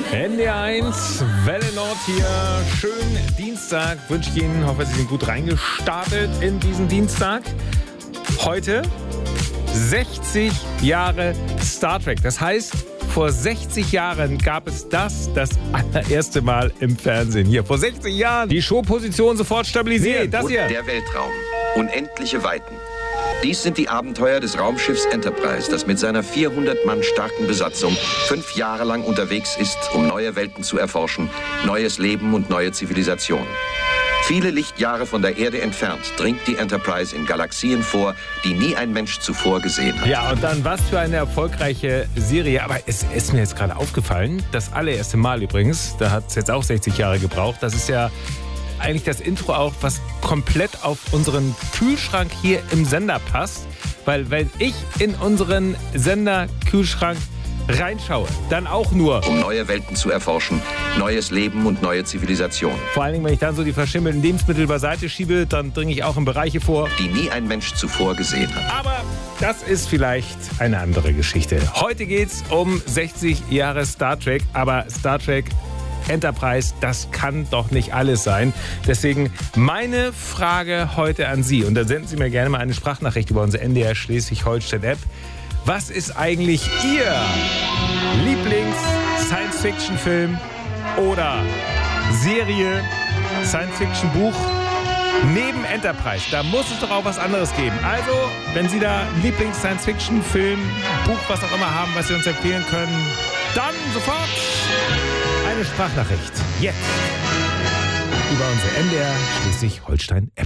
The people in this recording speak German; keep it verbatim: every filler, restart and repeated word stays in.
N D R eins, Welle Nord hier. Schönen Dienstag wünsche ich Ihnen. Hoffe, Sie sind gut reingestartet in diesen Dienstag. Heute sechzig Jahre Star Trek. Das heißt, vor sechzig Jahren gab es das das allererste Mal im Fernsehen. Hier, vor sechzig Jahren. Die Showposition sofort stabilisiert. Nee, das hier. Der Weltraum. Unendliche Weiten. Dies sind die Abenteuer des Raumschiffs Enterprise, das mit seiner vierhundert Mann starken Besatzung fünf Jahre lang unterwegs ist, um neue Welten zu erforschen, neues Leben und neue Zivilisation. Viele Lichtjahre von der Erde entfernt dringt die Enterprise in Galaxien vor, die nie ein Mensch zuvor gesehen hat. Ja, und dann was für eine erfolgreiche Serie. Aber es ist mir jetzt gerade aufgefallen, das allererste Mal übrigens, da hat es jetzt auch sechzig Jahre gebraucht, das ist ja eigentlich das Intro auch, was komplett auf unseren Kühlschrank hier im Sender passt. Weil wenn ich in unseren Sender-Kühlschrank reinschaue, dann auch nur, um neue Welten zu erforschen, neues Leben und neue Zivilisation. Vor allen Dingen, wenn ich dann so die verschimmelten Lebensmittel beiseite schiebe, dann dringe ich auch in Bereiche vor, die nie ein Mensch zuvor gesehen hat. Aber das ist vielleicht eine andere Geschichte. Heute geht's um sechzig Jahre Star Trek, aber Star Trek Enterprise, das kann doch nicht alles sein. Deswegen meine Frage heute an Sie. Und da senden Sie mir gerne mal eine Sprachnachricht über unsere N D R Schleswig-Holstein-App. Was ist eigentlich Ihr Lieblings-Science-Fiction-Film oder Serie, Science-Fiction-Buch neben Enterprise? Da muss es doch auch was anderes geben. Also, wenn Sie da einen Lieblings-Science-Fiction-Film, Buch, was auch immer haben, was Sie uns empfehlen können, dann sofort eine Sprachnachricht. Jetzt. Über unsere N D R Schleswig-Holstein-App.